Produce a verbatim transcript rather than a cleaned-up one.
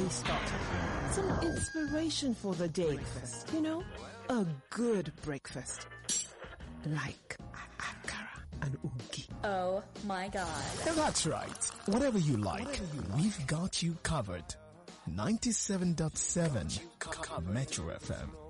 day started. Some inspiration for the day first, you know? A good breakfast. Like akara and ugi. Oh my God. That's right. Whatever you like, we've got you covered. ninety-seven point seven Metro F M.